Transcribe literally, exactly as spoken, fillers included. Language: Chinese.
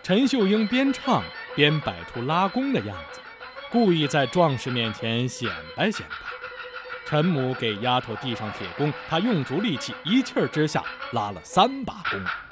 陈秀英边唱边摆出拉弓的样子，故意在壮士面前显摆显摆。陈母给丫头递上铁弓，她用足力气，一气儿之下拉了三把弓。